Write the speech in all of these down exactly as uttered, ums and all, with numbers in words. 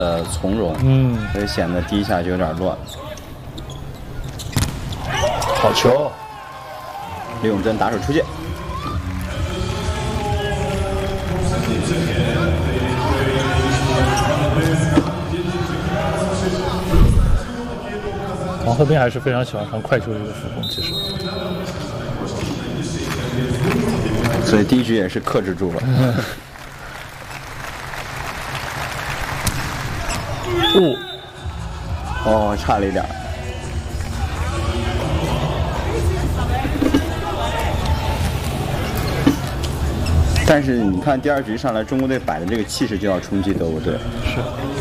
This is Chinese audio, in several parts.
呃从容， 嗯， 所以显得第一下就有点乱。 好球！ 李永贞打手出界。 王鹤斌还是非常喜欢传快球的一个副攻，其实。 所以第一局也是克制住了。 哦， 哦，差了一点。但是你看第二局上来，中国队摆的这个气势就要冲击德国队。 是。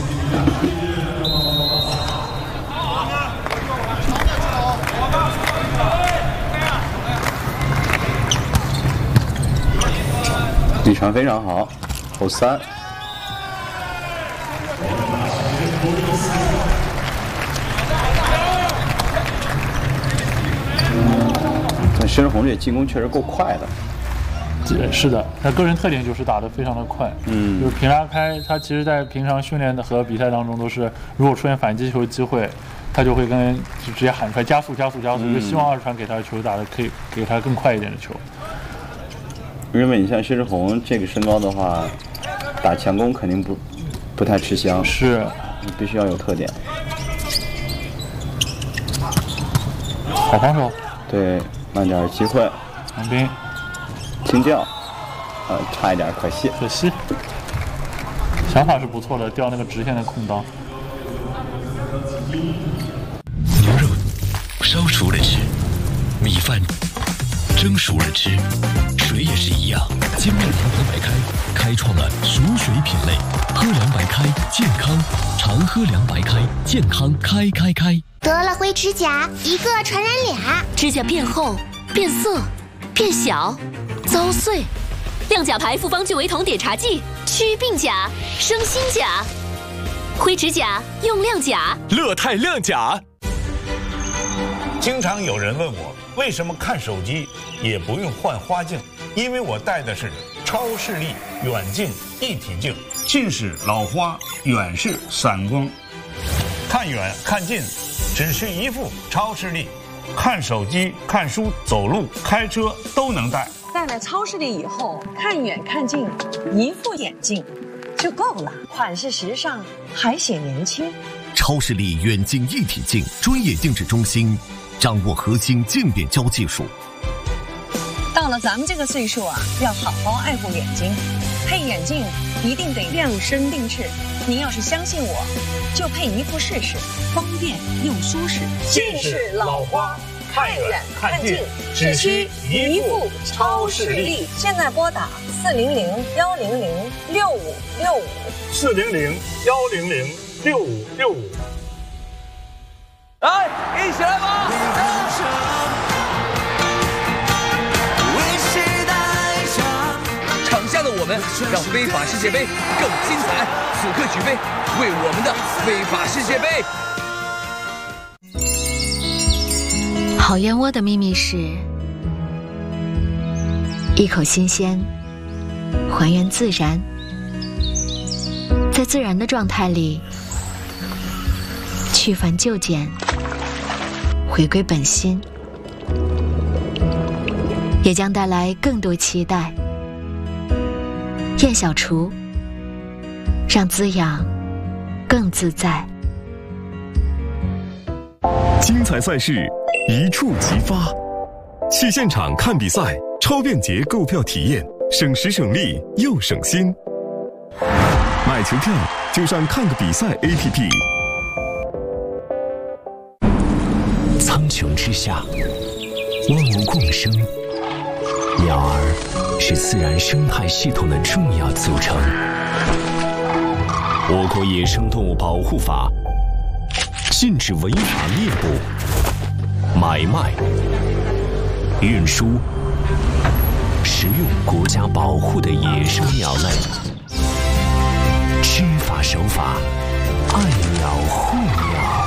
李传非常好，后三。但申世宏这进攻确实够快的。 是的，他个人特点就是打得非常的快， 嗯， 就是平拉开。他其实，在平常训练的和比赛当中，都是如果出现反击球机会，他就会跟就直接喊出来加速、加速、加速，嗯、就希望二传给他的球打的可以给他更快一点的球。 因为你像薛之宏这个身高的话，打强攻肯定不不太吃香， 是， 必须要有特点。 好防守， 对，慢点机会。 王斌。 清掉，呃，差一点，可惜， 可惜。想法是不错的，调那个直线的空当。 牛肉烧熟了吃，米饭蒸熟了吃，水也是一样。金麦堂和白开开创了熟水品类，喝凉白开健康，常喝凉白开健康开开开。 得了灰指甲，一个传染俩， 指甲变厚、变色、变小。遭碎，亮甲牌复方聚维酮碘茶剂，祛病甲，生新甲，灰指甲用亮甲， 乐泰亮甲。 经常有人问我，为什么看手机也不用换花镜？因为我戴的是超视力远近一体镜，近视老花，远视散光，看远看近，只需一副超视力，看手机、看书、走路、开车都能戴。 戴了超视力以后，看远看近，一副眼镜就够了，款式时尚，还显年轻。 超视力远近一体镜专业定制中心，掌握核心渐变焦技术。 到了咱们这个岁数啊，要好好爱护眼睛，配眼镜一定得量身定制。您要是相信我，就配一副试试，方便又舒适。 近视老花。看远看近，只需一副超视力。 现在拨打四零零幺零零六五六五， 四零零幺零零六五六五。 来，一起来吧！场下的我们，让非法世界杯更精彩。此刻举杯，为我们的非法世界杯。 好燕窝的秘密是一口新鲜，还原自然，在自然的状态里去繁就简，回归本心，也将带来更多期待。燕小厨，让滋养更自在。 精彩赛事一触即发，去现场看比赛，超便捷购票体验，省时省力又省心。买球票就上看个比赛 A P P。 苍穹之下，万物共生，鸟儿是自然生态系统的重要组成。我国野生动物保护法禁止违法猎捕、买卖、运输、食用国家保护的野生鸟类。知法守法，爱鸟护鸟。